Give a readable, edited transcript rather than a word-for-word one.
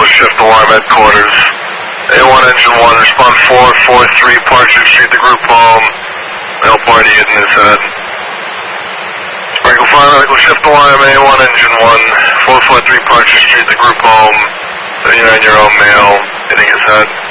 Eagle Shift Alarm Headquarters. A1 Engine 1, respond 443 Partridge Street, the group home. Male party hitting his head. Eagle 5, Eagle Shift Alarm, A1 Engine 1, 443 Partridge Street, the group home. 39-year-old male hitting his head.